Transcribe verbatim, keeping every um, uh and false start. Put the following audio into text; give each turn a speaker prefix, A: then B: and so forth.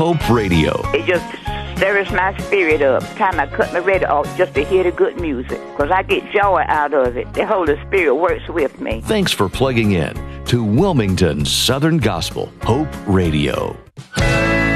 A: Hope Radio.
B: It just stirs my spirit up. It's time I cut my radio off just to hear the good music, because I get joy out of it. The Holy Spirit works with me.
A: Thanks for plugging in to Wilmington Southern Gospel Hope Radio.